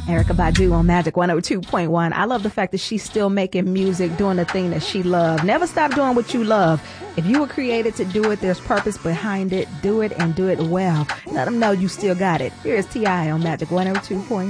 Erykah Badu on Magic 102.1. I love the fact that she's still making music, doing the thing that she loves. Never stop doing what you love. If you were created to do it, there's purpose behind it. Do it and do it well. Let them know you still got it. Here's T.I. on Magic 102.1.